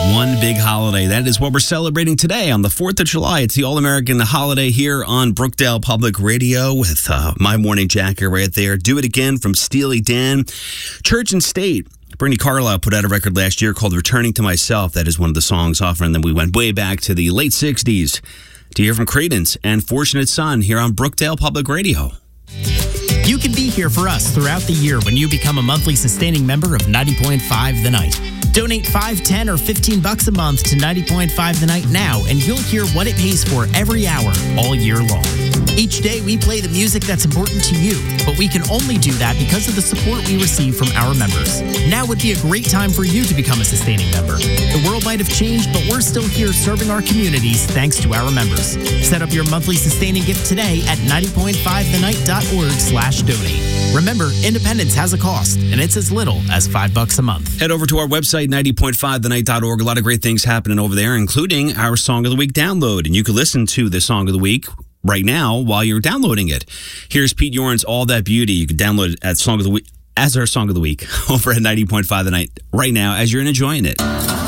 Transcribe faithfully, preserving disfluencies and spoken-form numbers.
One big holiday. That is what we're celebrating today on the fourth of July. It's the All-American holiday here on Brookdale Public Radio with uh, My Morning Jacket right there. Do It Again from Steely Dan. Church and State. Brandi Carlile put out a record last year called Returning to Myself. That is one of the songs off. And then we went way back to the late sixties to hear from Creedence and Fortunate Son here on Brookdale Public Radio. You can be here for us throughout the year when you become a monthly sustaining member of ninety point five The Night. Donate five, ten, or fifteen bucks a month to ninety point five The Night now, and you'll hear what it pays for every hour, all year long. Each day, we play the music that's important to you, but we can only do that because of the support we receive from our members. Now would be a great time for you to become a sustaining member. The world might have changed, but we're still here serving our communities thanks to our members. Set up your monthly sustaining gift today at ninety point five the night dot org slash donate. Remember, independence has a cost, and it's as little as five bucks a month. Head over to our website, ninety point five the night dot org. A lot of great things happening over there, including our Song of the Week download. And you can listen to the Song of the Week right now while you're downloading it. Here's Pete Yorn's All That Beauty. You can download it at Song of the Week as our Song of the Week over at ninety point five The Night right now as you're enjoying it.